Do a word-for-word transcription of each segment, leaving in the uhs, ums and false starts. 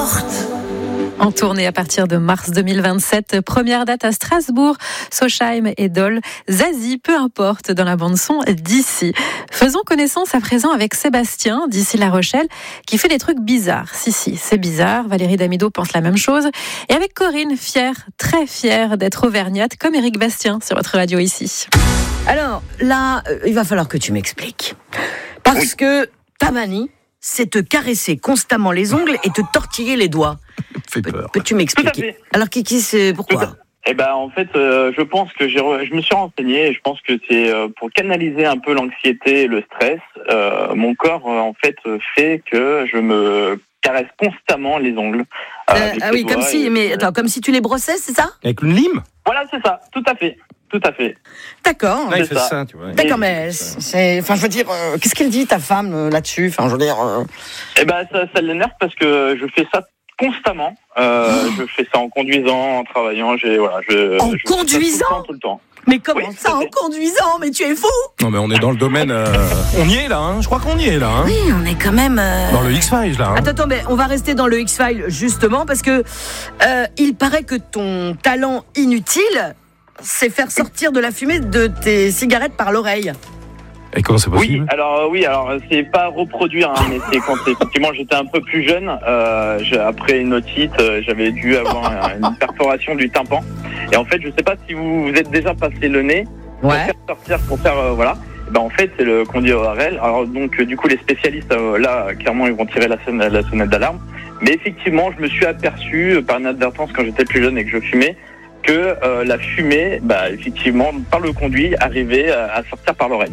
porte. En tournée à partir de mars deux mille vingt-sept, première date à Strasbourg, Sochheim et Dole, Zazie, peu importe, dans la bande-son d'ici. Faisons connaissance à présent avec Sébastien, d'ici La Rochelle, qui fait des trucs bizarres. Si, si, c'est bizarre, Valérie Damido pense la même chose. Et avec Corinne, fière, très fière d'être auvergnate, comme Éric Bastien sur votre radio ici. Alors, là, euh, il va falloir que tu m'expliques. Parce oui. que ta manie, c'est te caresser constamment les ongles et te tortiller les doigts. Fait peur. Peux-tu m'expliquer ? Alors, Kiki, c'est pourquoi ? Eh ben, en fait, euh, je pense que j'ai, re... je me suis renseigné et je pense que c'est euh, pour canaliser un peu l'anxiété et le stress. Euh, mon corps, euh, en fait, fait que je me caresse constamment les ongles. Euh, euh, ah oui, comme si, mais attends, comme si tu les brossais, c'est ça ? Avec une lime ? Voilà, c'est ça, tout à fait. Tout à fait. D'accord. Là, il fait ça. ça, tu vois. D'accord, mais c'est, enfin, je veux dire, euh, qu'est-ce qu'elle dit ta femme euh, là-dessus ? Enfin, je veux dire. Euh... Eh ben, ça, ça l'énerve parce que je fais ça constamment. Euh, oh. Je fais ça en conduisant, en travaillant. J'ai voilà. Je, en je conduisant tout le temps, tout le temps. Mais comment oui, ça, en conduisant ? Mais tu es fou ! Non, mais on est dans le domaine. Euh... On y est là, hein. Je crois qu'on y est là. Hein. Oui, on est quand même. Euh... Dans le X-Files là. Hein. Attends, attends, mais on va rester dans le X-Files justement parce que euh, il paraît que ton talent inutile, c'est faire sortir de la fumée de tes cigarettes par l'oreille. Et comment c'est possible ? Oui, alors oui, alors c'est pas reproduire, hein, mais c'est quand effectivement j'étais un peu plus jeune. Euh, après une otite, euh, j'avais dû avoir une perforation du tympan. Et en fait, je sais pas si vous vous êtes déjà passé le nez pour ouais. faire sortir, pour faire euh, voilà. Et ben en fait, c'est le conduit O R L. Alors donc du coup, les spécialistes euh, là, clairement, ils vont tirer la sonnette, la sonnette d'alarme. Mais effectivement, je me suis aperçu par inadvertance quand j'étais plus jeune et que je fumais que euh, la fumée, bah effectivement, par le conduit, arrivait à, à sortir par l'oreille.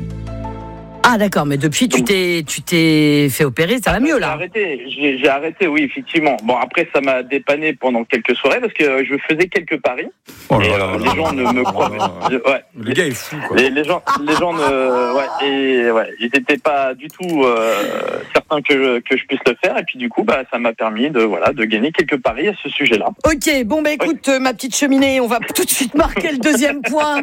Ah d'accord, mais depuis tu t'es tu t'es fait opérer, ça va mieux là. J'ai arrêté, j'ai, j'ai arrêté, oui effectivement. Bon après ça m'a dépanné pendant quelques soirées parce que je faisais quelques paris. Oh là et là euh, là les gens là ne là me là croient là pas. Ouais. Le gars est fou quoi. Les, les gens, les gens ne, ouais, et ouais, ils n'étaient pas du tout euh, certains que je, que je puisse le faire et puis du coup bah ça m'a permis de voilà de gagner quelques paris à ce sujet-là. Ok, bon bah écoute oui. euh, ma petite cheminée, on va tout de suite marquer le deuxième point.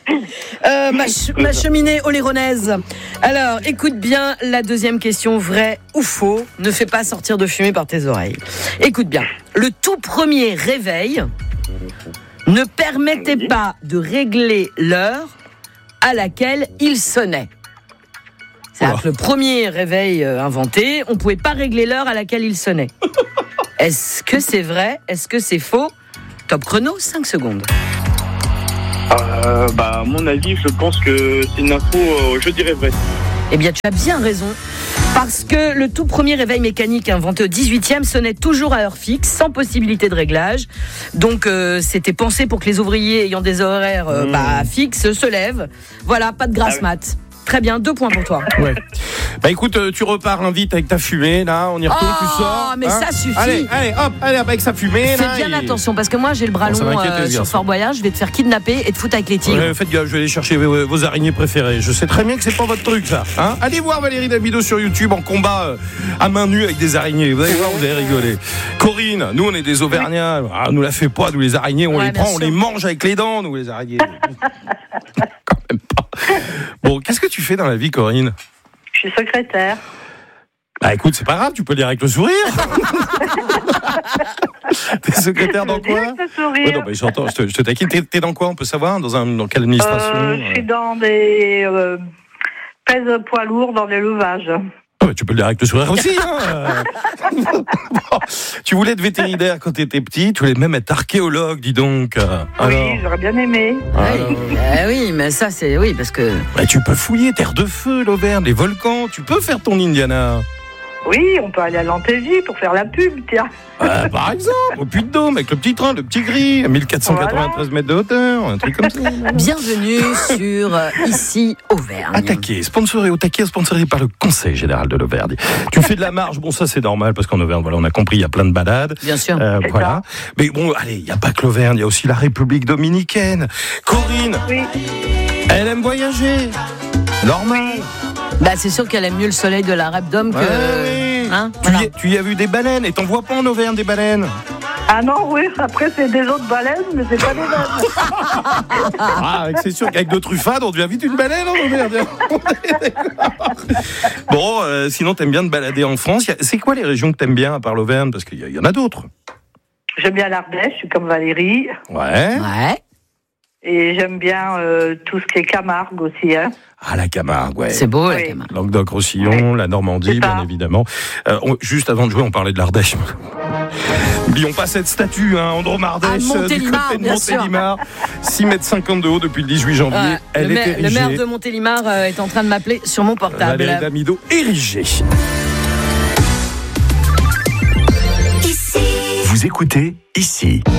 Euh, ma, ch- ma cheminée oléronaise. Alors écoute bien. Bien, la deuxième question, vrai ou faux, ne fais pas sortir de fumée par tes oreilles. Écoute bien, le tout premier réveil ne permettait oui. pas de régler l'heure à laquelle il sonnait. C'est-à-dire que le premier réveil inventé, on ne pouvait pas régler l'heure à laquelle il sonnait. Est-ce que c'est vrai ? Est-ce que c'est faux ? Top chrono, cinq secondes. Euh, bah, à mon avis, je pense que c'est une info, euh, je dirais vrai. Eh bien, tu as bien raison, parce que le tout premier réveil mécanique inventé au dix-huitième sonnait toujours à heure fixe, sans possibilité de réglage. Donc, euh, c'était pensé pour que les ouvriers ayant des horaires euh, mmh. bah, fixes se lèvent. Voilà, pas de grasse ah, mat. Oui. Très bien, deux points pour toi. Ouais. Bah écoute, euh, tu repars vite avec ta fumée, là, on y retourne, oh, tu sors. mais hein ça suffit. Allez, allez, hop, allez, avec sa fumée. Fais là, bien et... attention, parce que moi j'ai le bras long euh, sur Fort Boyard, je vais te faire kidnapper et te foutre avec les tigres. Ouais, faites gaffe, je vais aller chercher vos, vos araignées préférées. Je sais très bien que c'est pas votre truc, ça. Hein, allez voir Valérie Damido sur YouTube en combat euh, à main nue avec des araignées. Vous allez voir, vous allez rigoler. Corinne, nous on est des Auvergnats, ah, nous la fait pas, nous les araignées, on ouais, les prend, sûr. On les mange avec les dents, nous les araignées. Quand même pas. Bon, qu'est-ce que tu fais dans la vie, Corinne ? Je suis secrétaire. Bah écoute, c'est pas grave, tu peux le dire avec le sourire. T'es secrétaire dans quoi ? Ouais, non, bah, j'entends, je te, je te taquine. T'es, t'es dans quoi, on peut savoir ? Dans, un, dans quelle administration ? euh, Je suis dans des euh, pèse poids lourds dans l'élevage. Oh, bah, tu peux le dire avec le sourire aussi. Hein. Bon, tu voulais être vétérinaire quand t'étais petit, tu voulais même être archéologue, dis donc. Alors... Oui, j'aurais bien aimé. Alors... Euh, oui, mais ça c'est oui parce que. Bah, tu peux fouiller terre de feu, l'Auvergne, les volcans. Tu peux faire ton Indiana. Oui, on peut aller à l'Antégie pour faire la pub, tiens. Euh, par exemple, au Puy-de-Dôme, avec le petit train, le petit gris, à mille quatre cent quatre-vingt-treize voilà. mètres de hauteur, un truc comme ça. Bienvenue sur euh, Ici Auvergne. Attaqué, sponsoré au taquet, sponsorisé par le Conseil Général de l'Auvergne. Tu fais de la marge, bon ça c'est normal, parce qu'en Auvergne, voilà, on a compris, il y a plein de balades. Bien sûr. Euh, voilà. Mais bon, allez, il n'y a pas que l'Auvergne, il y a aussi la République Dominicaine. Corinne, oui. Elle aime voyager. Normal. Bah c'est sûr qu'elle aime mieux le soleil de la Rap Dome que... Ouais, oui. Hein, tu, voilà. y, tu y as vu des baleines, et t'en vois pas en Auvergne des baleines? Ah non, oui, après c'est des autres baleines, mais c'est pas des mêmes. Ah, c'est sûr qu'avec de truffades, on devient vite une baleine. On devient... Bon, euh, sinon, t'aimes bien te balader en France. C'est quoi les régions que t'aimes bien, à part l'Auvergne? Parce qu'il y, y en a d'autres. J'aime bien l'Ardèche, je suis comme Valérie. Ouais. Ouais. Et j'aime bien euh, tout ce qui est Camargue aussi. Hein. Ah, la Camargue, ouais. C'est beau, la Oui. Camargue. Languedoc-Roussillon, la Normandie, C'est ça. bien évidemment. Euh, on- juste avant de jouer, on parlait de l'Ardèche. N'oublions pas cette statue, hein, Andromardèche, Ah, du Montélimar, côté de bien sûr. Montélimar. six mètres cinquante de haut depuis le dix-huit janvier. Ouais, Elle le, est maire, érigée. le maire de Montélimar euh, est en train de m'appeler sur mon portable. Valérie Damido, érigée. Vous écoutez ici.